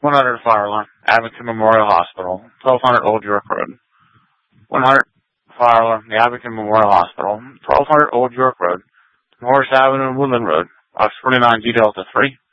100 Fire Alarm, Abington Memorial Hospital, 1200 Old York Road. 100 Fire Alarm, the Abington Memorial Hospital, 1200 Old York Road, Morris Avenue, Woodland Road, Box 49 G Delta 3.